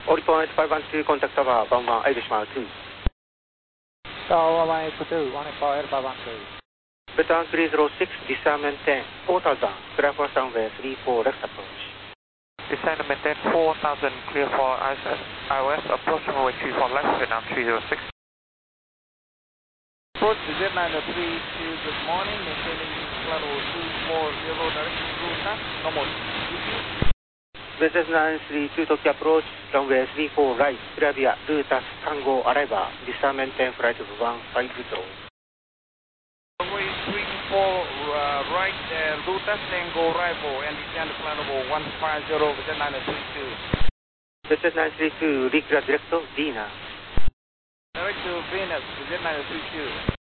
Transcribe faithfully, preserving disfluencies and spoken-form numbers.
Oricon eight five one two, contact tower, one one eight Shimano two. Tower one eight two, one eight five one two. Betan three zero six, descend maintain four thousand, clear for runway three four, left approach. Descend maintain four thousand, clear for I O S, approach runway three four left, Vietnam three zero six. Approach Z nine three two, good morning, maintaining flight level two four zero, direction route nine, normal. Z nine three two, Tokyo approach, runway three four right, clear via Rutas Tango arrival, descend maintain flight level one five zero. Runway three four uh, right, uh, Rutas Tango arrival, and descend flight level one five zero, Z nine three two. Z nine three two, reclear direct to Venus. Direct to Venus, Z nine three two.